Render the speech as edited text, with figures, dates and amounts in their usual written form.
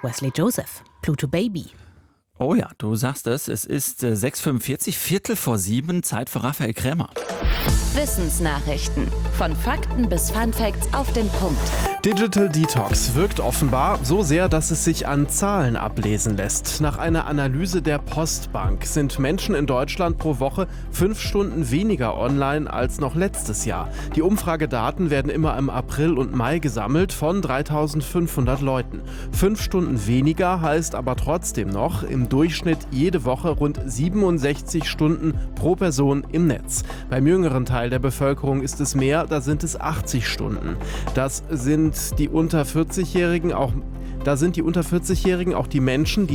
Wesley Joseph, Pluto Baby. Oh ja, du sagst es. Es ist 6:45, 6:15, Zeit für Raphael Krämer. Wissensnachrichten. Von Fakten bis Funfacts auf den Punkt. Digital Detox wirkt offenbar so sehr, dass es sich an Zahlen ablesen lässt. Nach einer Analyse der Postbank sind Menschen in Deutschland pro Woche 5 Stunden weniger online als noch letztes Jahr. Die Umfragedaten werden immer im April und Mai gesammelt von 3.500 Leuten. 5 Stunden weniger heißt aber trotzdem noch im Durchschnitt jede Woche rund 67 Stunden pro Person im Netz. Beim jüngeren Teil der Bevölkerung ist es mehr, da sind es 80 Stunden. Da sind die unter 40-Jährigen auch die Menschen, die